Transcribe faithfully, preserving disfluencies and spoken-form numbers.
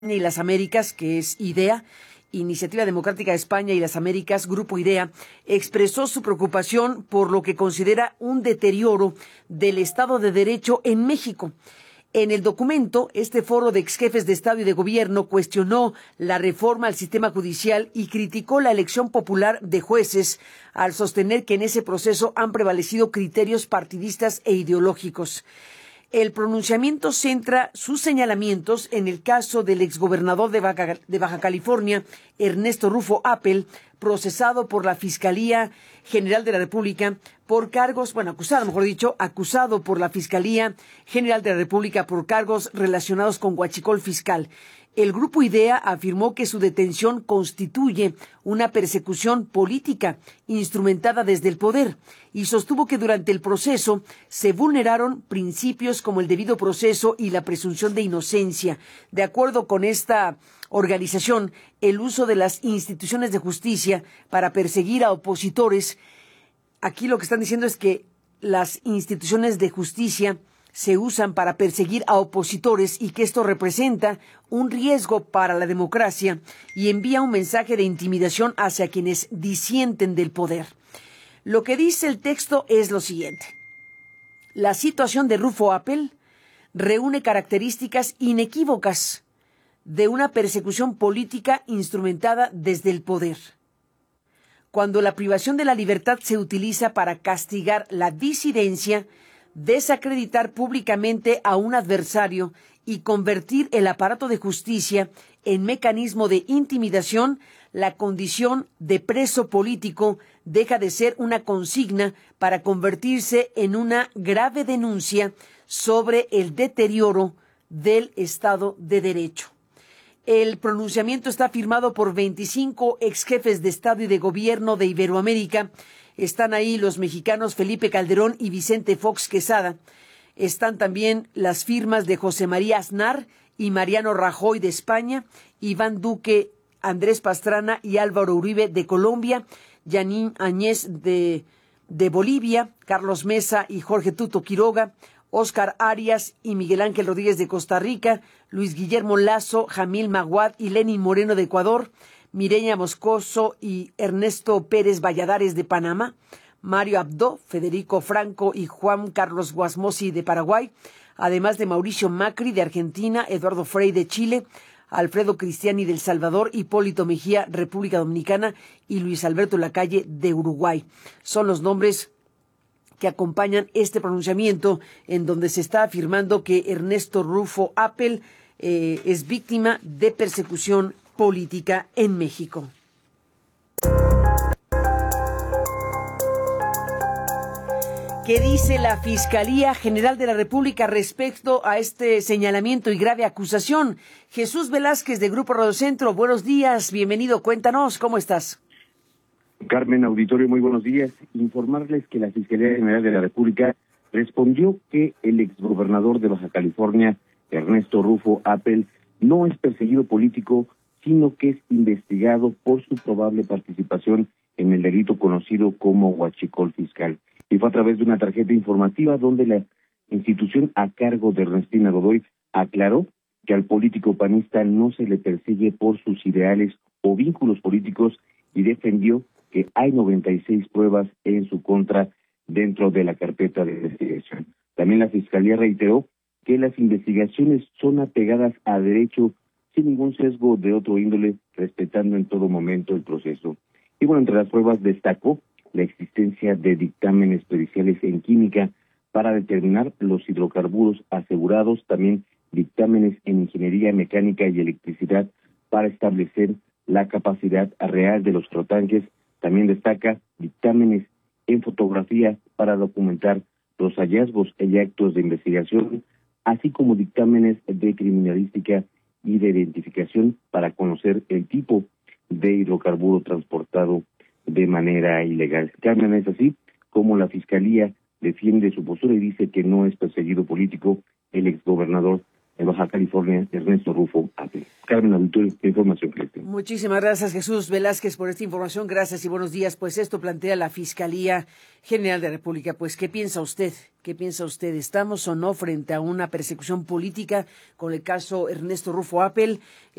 y las Américas, que es IDEA, Iniciativa Democrática de España y las Américas, Grupo IDEA, expresó su preocupación por lo que considera un deterioro del Estado de Derecho en México. En el documento, este foro de exjefes de Estado y de Gobierno cuestionó la reforma al sistema judicial y criticó la elección popular de jueces al sostener que en ese proceso han prevalecido criterios partidistas e ideológicos. El pronunciamiento centra sus señalamientos en el caso del exgobernador de Baja, de Baja California, Ernesto Rufo Appel, procesado por la Fiscalía General de la República por cargos, bueno, acusado, mejor dicho, acusado por la Fiscalía General de la República por cargos relacionados con huachicol fiscal. El Grupo IDEA afirmó que su detención constituye una persecución política instrumentada desde el poder y sostuvo que durante el proceso se vulneraron principios como el debido proceso y la presunción de inocencia. De acuerdo con esta organización, el uso de las instituciones de justicia para perseguir a opositores, aquí lo que están diciendo es que las instituciones de justicia se usan para perseguir a opositores y que esto representa un riesgo para la democracia y envía un mensaje de intimidación hacia quienes disienten del poder. Lo que dice el texto es lo siguiente. La situación de Rufo Appel reúne características inequívocas de una persecución política instrumentada desde el poder. Cuando la privación de la libertad se utiliza para castigar la disidencia, desacreditar públicamente a un adversario y convertir el aparato de justicia en mecanismo de intimidación, la condición de preso político deja de ser una consigna para convertirse en una grave denuncia sobre el deterioro del Estado de Derecho. El pronunciamiento está firmado por veinticinco exjefes de Estado y de Gobierno de Iberoamérica. Están ahí los mexicanos Felipe Calderón y Vicente Fox Quesada. Están también las firmas de José María Aznar y Mariano Rajoy de España, Iván Duque, Andrés Pastrana y Álvaro Uribe de Colombia, Yanín Añez de, de Bolivia, Carlos Mesa y Jorge Tuto Quiroga, Óscar Arias y Miguel Ángel Rodríguez de Costa Rica, Luis Guillermo Lazo, Jamil Maguad y Lenín Moreno de Ecuador, Mireya Moscoso y Ernesto Pérez Valladares de Panamá, Mario Abdo, Federico Franco y Juan Carlos Guasmosi de Paraguay, además de Mauricio Macri de Argentina, Eduardo Frei de Chile, Alfredo Cristiani de El Salvador, Hipólito Mejía, República Dominicana y Luis Alberto Lacalle de Uruguay. Son los nombres que acompañan este pronunciamiento en donde se está afirmando que Ernesto Rufo Appel eh, es víctima de persecución política en México. ¿Qué dice la Fiscalía General de la República respecto a este señalamiento y grave acusación? Jesús Velázquez de Grupo Radio Centro, buenos días, bienvenido, cuéntanos, ¿cómo estás? Carmen, auditorio, muy buenos días. Informarles que la Fiscalía General de la República respondió que el exgobernador de Baja California, Ernesto Rufo Appel, no es perseguido político, sino que es investigado por su probable participación en el delito conocido como huachicol fiscal. Y fue a través de una tarjeta informativa donde la institución a cargo de Ernestina Godoy aclaró que al político panista no se le persigue por sus ideales o vínculos políticos y defendió que hay noventa y seis pruebas en su contra dentro de la carpeta de investigación. También la Fiscalía reiteró que las investigaciones son apegadas a derecho sin ningún sesgo de otro índole, respetando en todo momento el proceso. Y bueno, entre las pruebas destacó la existencia de dictámenes periciales en química para determinar los hidrocarburos asegurados, también dictámenes en ingeniería mecánica y electricidad para establecer la capacidad real de los flotanques. También destaca dictámenes en fotografía para documentar los hallazgos y actos de investigación, así como dictámenes de criminalística y de identificación para conocer el tipo de hidrocarburo transportado de manera ilegal. Carmen, es así como la Fiscalía defiende su postura y dice que no es perseguido político el exgobernador de Baja California, Ernesto Rufo Apel. Carmen Auditorio, qué información que les tengo. Muchísimas gracias, Jesús Velázquez, por esta información. Gracias y buenos días. Pues esto plantea la Fiscalía General de la República. Pues, ¿qué piensa usted? ¿Qué piensa usted? ¿Estamos o no frente a una persecución política con el caso Ernesto Rufo Apel?